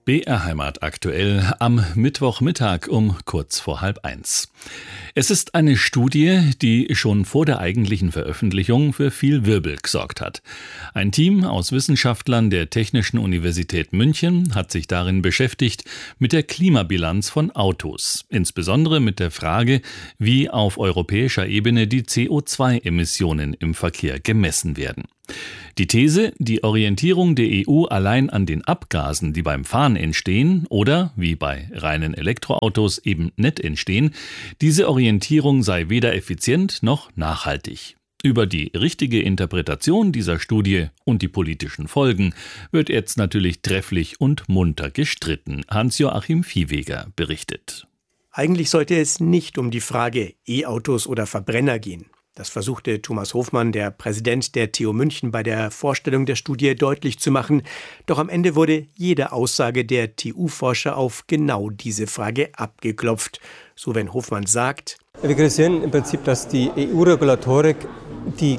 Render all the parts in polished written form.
BR Heimat aktuell am Mittwochmittag um kurz vor 12:30. Es ist eine Studie, die schon vor der eigentlichen Veröffentlichung für viel Wirbel gesorgt hat. Ein Team aus Wissenschaftlern der Technischen Universität München hat sich darin beschäftigt mit der Klimabilanz von Autos, insbesondere mit der Frage, wie auf europäischer Ebene die CO2-Emissionen im Verkehr gemessen werden. Die These, die Orientierung der EU allein an den Abgasen, die beim Fahren entstehen oder, wie bei reinen Elektroautos, eben nicht entstehen, diese Orientierung sei weder effizient noch nachhaltig. Über die richtige Interpretation dieser Studie und die politischen Folgen wird jetzt natürlich trefflich und munter gestritten. Hans-Joachim Viehweger berichtet. Eigentlich sollte es nicht um die Frage E-Autos oder Verbrenner gehen. Das versuchte Thomas Hofmann, der Präsident der TU München, bei der Vorstellung der Studie deutlich zu machen. Doch am Ende wurde jede Aussage der TU-Forscher auf genau diese Frage abgeklopft. So wenn Hofmann sagt: Wir kritisieren im Prinzip, dass die EU-Regulatorik die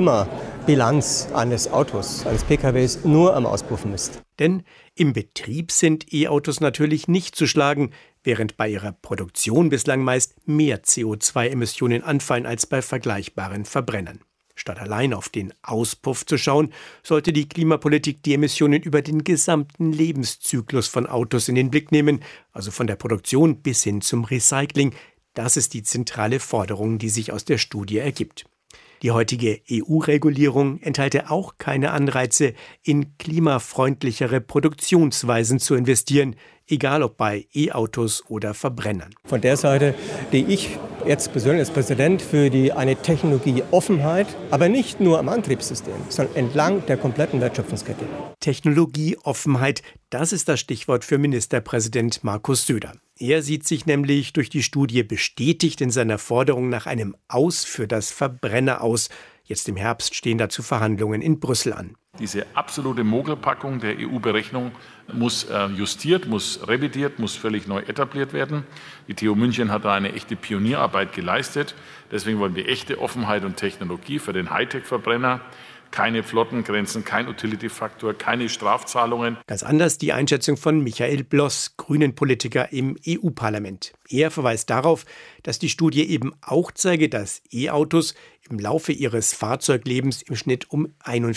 Klimabilanz eines Autos, eines PKWs, nur am Auspuffen misst. Denn im Betrieb sind E-Autos natürlich nicht zu schlagen, während bei ihrer Produktion bislang meist mehr CO2-Emissionen anfallen als bei vergleichbaren Verbrennern. Statt allein auf den Auspuff zu schauen, sollte die Klimapolitik die Emissionen über den gesamten Lebenszyklus von Autos in den Blick nehmen, also von der Produktion bis hin zum Recycling. Das ist die zentrale Forderung, die sich aus der Studie ergibt. Die heutige EU-Regulierung enthalte auch keine Anreize, in klimafreundlichere Produktionsweisen zu investieren, egal ob bei E-Autos oder Verbrennern. Von der Seite stehe ich jetzt persönlich als Präsident für eine Technologieoffenheit, aber nicht nur am Antriebssystem, sondern entlang der kompletten Wertschöpfungskette. Technologieoffenheit, das ist das Stichwort für Ministerpräsident Markus Söder. Er sieht sich nämlich durch die Studie bestätigt in seiner Forderung nach einem Aus für das Verbrenner aus. Jetzt im Herbst stehen dazu Verhandlungen in Brüssel an. Diese absolute Mogelpackung der EU-Berechnung muss justiert, muss revidiert, muss völlig neu etabliert werden. Die TU München hat da eine echte Pionierarbeit geleistet. Deswegen wollen wir echte Offenheit und Technologie für den Hightech-Verbrenner. Keine Flottengrenzen, kein Utility-Faktor, keine Strafzahlungen. Ganz anders die Einschätzung von Michael Bloss, Grünen-Politiker im EU-Parlament. Er verweist darauf, dass die Studie eben auch zeige, dass E-Autos im Laufe ihres Fahrzeuglebens im Schnitt um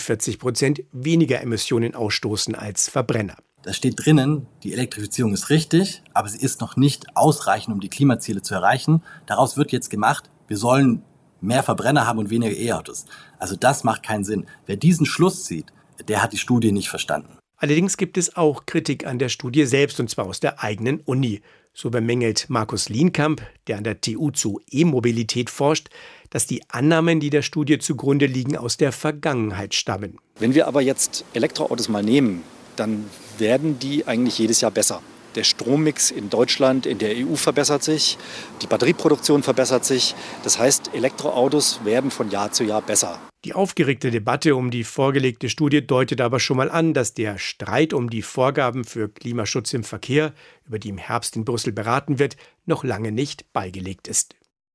41% weniger Emissionen ausstoßen als Verbrenner. Da steht drinnen, die Elektrifizierung ist richtig, aber sie ist noch nicht ausreichend, um die Klimaziele zu erreichen. Daraus wird jetzt gemacht, wir sollen mehr Verbrenner haben und weniger E-Autos. Also das macht keinen Sinn. Wer diesen Schluss zieht, der hat die Studie nicht verstanden. Allerdings gibt es auch Kritik an der Studie selbst, und zwar aus der eigenen Uni. So bemängelt Markus Lienkamp, der an der TU zu E-Mobilität forscht, dass die Annahmen, die der Studie zugrunde liegen, aus der Vergangenheit stammen. Wenn wir aber jetzt Elektroautos mal nehmen, dann werden die eigentlich jedes Jahr besser. Der Strommix in Deutschland, in der EU verbessert sich, die Batterieproduktion verbessert sich. Das heißt, Elektroautos werden von Jahr zu Jahr besser. Die aufgeregte Debatte um die vorgelegte Studie deutet aber schon mal an, dass der Streit um die Vorgaben für Klimaschutz im Verkehr, über die im Herbst in Brüssel beraten wird, noch lange nicht beigelegt ist.